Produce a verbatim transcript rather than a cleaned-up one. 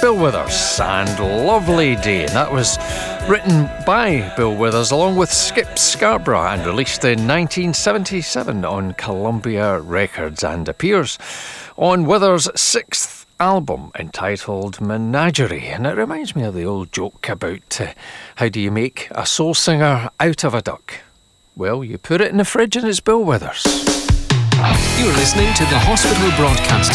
Bill Withers and Lovely Day. And that was written by Bill Withers along with Skip Scarborough and released in nineteen seventy-seven on Columbia Records and appears on Withers' sixth album entitled Menagerie. And it reminds me of the old joke about uh, how do you make a soul singer out of a duck? Well, you put it in the fridge and it's Bill Withers. You're listening to the Hospital Broadcast